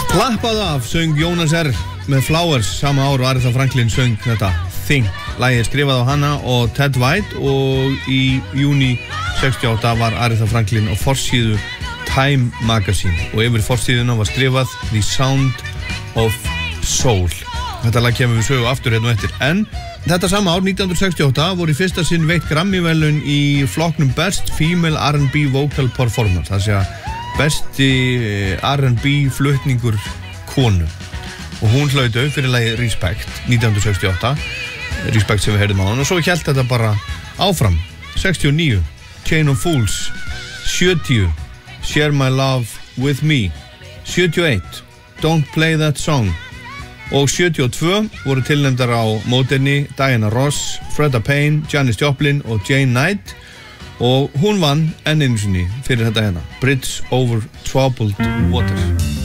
Klappað af söng Jónas R. með Flowers sama ár og Aretha Franklin söng þetta Think. Lagið skrifað á hana og Ted White og í júní 68 var Aretha Franklin á forsíðu Time Magazine og yfir forsíðuna var skrifað The Sound of Soul. Þetta lag kemur við sögu aftur hérna eftir. En þetta sama ár, 1968, voru í fyrsta sinn veitt Grammy-verðlaun í flokknum Best Female R&B Vocal Performance, það sé að besti R&B flutningur konu. Og hún hlaut fyrir lagið Respect 1968, Respect sem við heyrðum á hann, og svo hélt þetta bara áfram. 69, Chain of Fools. 70, Share My Love With Me. 71, Don't Play That Song. Og 72 voru tilnefndar á mótefni Diana Ross, Freda Payne, Janis Joplin og Jane Knight og hún vann enn einu sinni fyrir þetta hérna, Bridge Over Troubled Water.